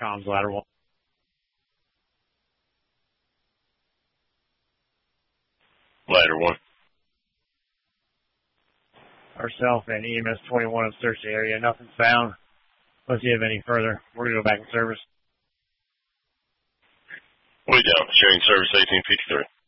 comms ladder 1. Ladder 1. Ourself and EMS 21 have searched the area. Nothing's found. Unless you have any further, we're going to go back in service. Way down. Sharing service 1853.